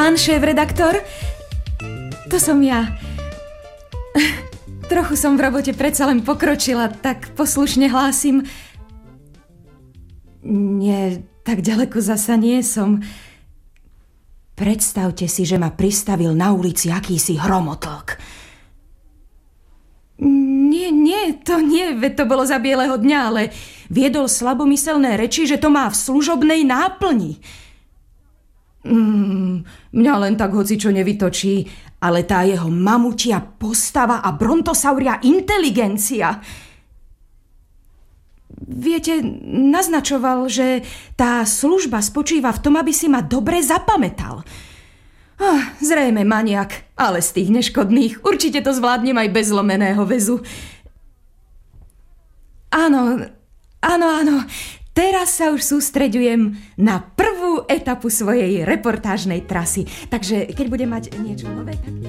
Pán šéf-redaktor, to som ja. Trochu som v robote predsa len pokročila, tak poslušne hlásim. Nie, tak ďaleko zasa nie som. Predstavte si, že ma pristavil na ulici akýsi hromotlk. Nie, to nie, veď to bolo za bieleho dňa, ale viedol slabomyselné reči, že to má v služobnej náplni. Mňa len tak hocičo nevytočí, ale tá jeho mamutia postava a brontosauria inteligencia. Viete, naznačoval, že tá služba spočíva v tom, aby si ma dobre zapamätal. Zrejme maniak, ale z tých neškodných. Určite to zvládnem aj bez lomeného väzu. Áno. Teraz sa už sústreďujem na prvú etapu svojej reportážnej trasy. Takže keď budem mať niečo nové, tak...